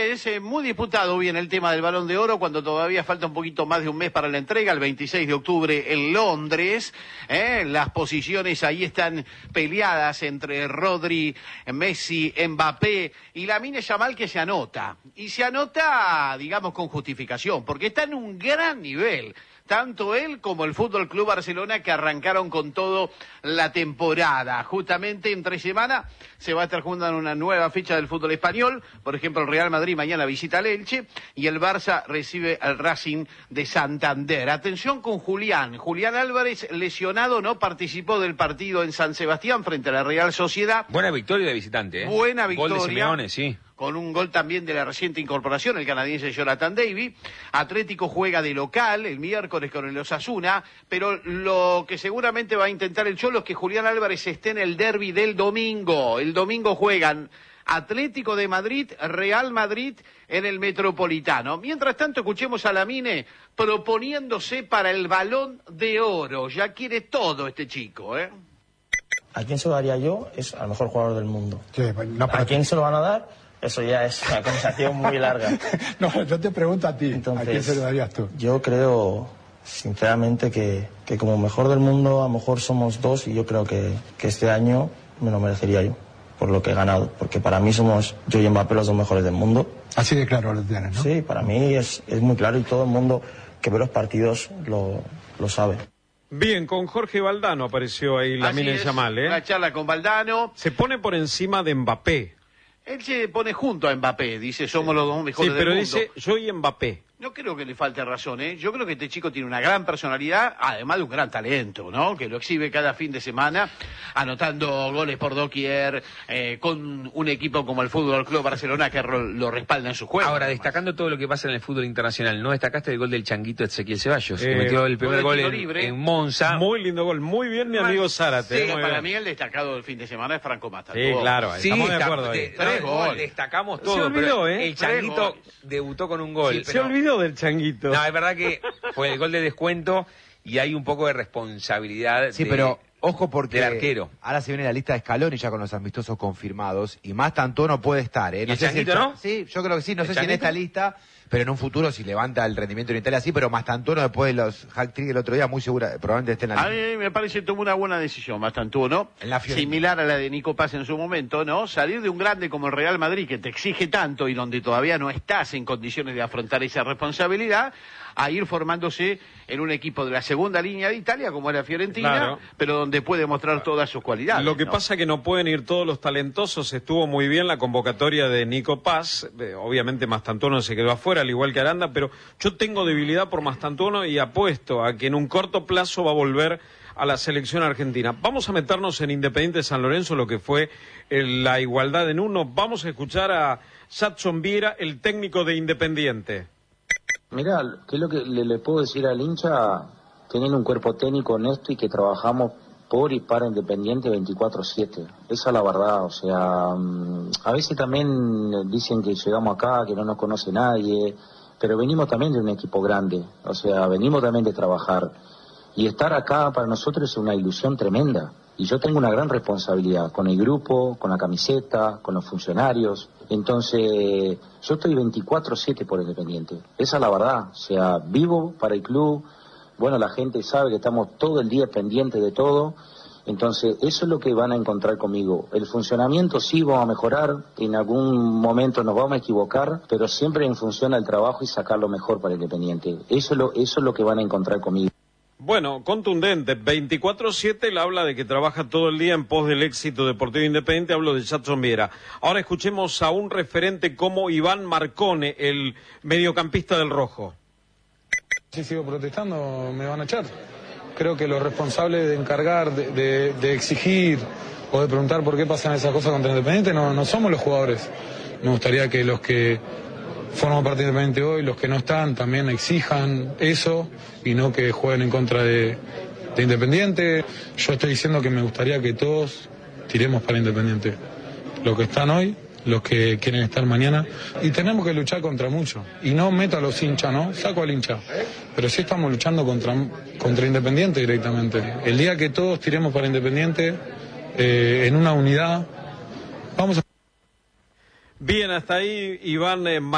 es muy disputado bien el tema del Balón de Oro cuando todavía falta un poquito más de un mes para la entrega, el 26 de octubre en Londres. Las posiciones ahí están peleadas entre Rodri, Messi, Mbappé y Lamine Yamal, que se anota. Y se anota, digamos, con justificación, porque está en un gran nivel. Tanto él como el Fútbol Club Barcelona, que arrancaron con todo la temporada. Justamente entre semana se va a estar jugando una nueva fecha del fútbol español. Por ejemplo, el Real Madrid mañana visita al Elche y el Barça recibe al Racing de Santander. Atención con Julián. Julián Álvarez, lesionado, no participó del partido en San Sebastián frente a la Real Sociedad. Buena victoria de visitante, ¿eh? Buena victoria. Gol de Simeone, sí. Con un gol también de la reciente incorporación, el canadiense Jonathan David. Atlético juega de local el miércoles con el Osasuna, pero lo que seguramente va a intentar el Cholo es que Julián Álvarez esté en el derbi del domingo. El domingo juegan Atlético de Madrid, Real Madrid en el Metropolitano. Mientras tanto, escuchemos a Lamine proponiéndose para el Balón de Oro. Ya quiere todo este chico, ¿eh? ¿A quién se lo daría yo? Es al mejor jugador del mundo. Sí, no, ¿A quién se lo van a dar? Eso ya es una conversación muy larga. No, yo te pregunto a ti. Entonces, ¿a quién se lo darías tú? Yo creo, sinceramente, que como mejor del mundo, a lo mejor somos dos, y yo creo que este año me lo merecería yo, por lo que he ganado. Porque para mí somos yo y Mbappé los dos mejores del mundo. Así de claro lo tienes, ¿no? Sí, para mí es muy claro, y todo el mundo que ve los partidos lo sabe. Bien, con Jorge Valdano apareció ahí Lamine Yamal, ¿eh? Una charla con Valdano. Se pone por encima de Mbappé. Él se pone junto a Mbappé, dice, somos los dos mejores del mundo. Sí, pero dice, yo y Mbappé. No creo que le falte razón, ¿eh? Yo creo que este chico tiene una gran personalidad, además de un gran talento, ¿no? Que lo exhibe cada fin de semana, anotando goles por doquier, con un equipo como el Fútbol Club Barcelona que lo respalda en su juego. Ahora, destacando todo lo que pasa en el fútbol internacional, ¿no destacaste el gol del changuito Ezequiel Ceballos? Que metió el primer gol en Monza. Muy lindo gol, muy bien mi amigo Zárate. Sí, para mí el destacado del fin de semana es Franco Mata. Sí, claro, estamos de acuerdo ahí. Destacamos todo, se olvidó, pero el changuito debutó con un gol. Sí, se olvidó del changuito. No, es verdad que fue el gol de descuento y hay un poco de responsabilidad. Sí, pero ojo porque del arquero. Ahora se viene la lista de Scaloni ya con los amistosos confirmados y más tanto no puede estar, ¿eh? No sé si ¿no? Sí, yo creo que sí, no sé si en changuito? esta lista, pero en un futuro si levanta el rendimiento en Italia sí, pero Mastantuono después de los hack-trick el otro día muy segura, probablemente esté en la lista. lista. A mí me parece que tomó una buena decisión, Mastantuono, similar a la de Nico Paz en su momento, ¿no? Salir de un grande como el Real Madrid que te exige tanto y donde todavía no estás en condiciones de afrontar esa responsabilidad, a ir formándose en un equipo de la segunda línea de Italia, como era Fiorentina, claro, pero donde puede mostrar todas sus cualidades. Lo que pasa es que no pueden ir todos los talentosos. Estuvo muy bien la convocatoria de Nico Paz. Obviamente Mastantuono se quedó afuera, al igual que Aranda, pero yo tengo debilidad por Mastantuono y apuesto a que en un corto plazo va a volver a la selección argentina. Vamos a meternos en Independiente San Lorenzo, lo que fue la igualdad en uno. Vamos a escuchar a Jadson Viera, el técnico de Independiente. Mirá, ¿qué es lo que le puedo decir al hincha? Teniendo un cuerpo técnico honesto y que trabajamos por y para Independiente 24/7. Esa es la verdad, o sea, a veces también dicen que llegamos acá, que no nos conoce nadie, pero venimos también de un equipo grande, o sea, venimos también de trabajar. Y estar acá para nosotros es una ilusión tremenda. Y yo tengo una gran responsabilidad con el grupo, con la camiseta, con los funcionarios. Entonces, yo estoy 24/7 por Independiente. Esa es la verdad. O sea, vivo para el club. Bueno, la gente sabe que estamos todo el día pendientes de todo. Entonces, eso es lo que van a encontrar conmigo. El funcionamiento sí vamos a mejorar. En algún momento nos vamos a equivocar, pero siempre en función al trabajo y sacar lo mejor para Independiente. Eso es lo que van a encontrar conmigo. Bueno, contundente, 24/7, él habla de que trabaja todo el día en pos del éxito deportivo independiente, hablo de Jadson Viera. Ahora escuchemos a un referente como Iván Marcone, el mediocampista del Rojo. Si sigo protestando, me van a echar. Creo que los responsables de encargar, de exigir o de preguntar por qué pasan esas cosas contra Independiente no somos los jugadores. Me gustaría que los que forman parte de Independiente hoy, los que no están, también exijan eso y no que jueguen en contra de Independiente. Yo estoy diciendo que me gustaría que todos tiremos para Independiente. Los que están hoy, los que quieren estar mañana. Y tenemos que luchar contra mucho. Y no meto a los hinchas, ¿no? Saco al hincha. Pero sí estamos luchando contra Independiente directamente. El día que todos tiremos para Independiente, en una unidad, vamos a... Bien, hasta ahí Iván